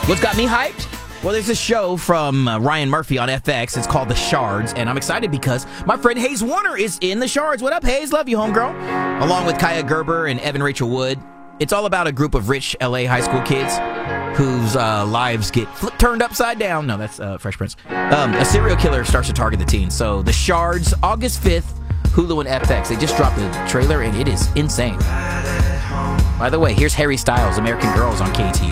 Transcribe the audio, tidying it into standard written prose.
What's got me hyped? Well, there's a show from Ryan Murphy on FX. It's called The Shards, and I'm excited because my friend Hayes Warner is in The Shards. What up, Hayes? Love you, homegirl. Along with Kaya Gerber and Evan Rachel Wood. It's all about a group of rich LA high school kids whose lives get turned upside down. No, that's Fresh Prince. A serial killer starts to target the teens. So The Shards, August 5th, Hulu and FX. They just dropped the trailer, and it is insane. By the way, here's Harry Styles, American Girls on KTU.